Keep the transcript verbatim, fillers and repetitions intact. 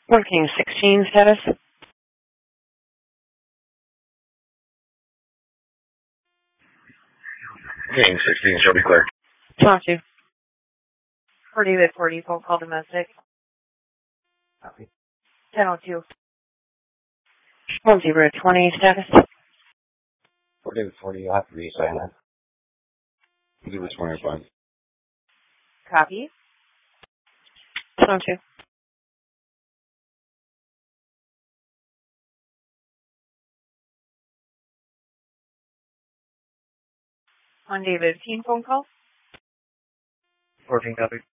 Working sixteen status. King sixteen, shall be clear. Talk to. For David forty, phone call domestic. Copy. ten oh two. one zero twenty status. For David forty, you'll have to re-sign that. Do this one fine. Copy. ten oh two. On David, team phone call. fourteen, copy.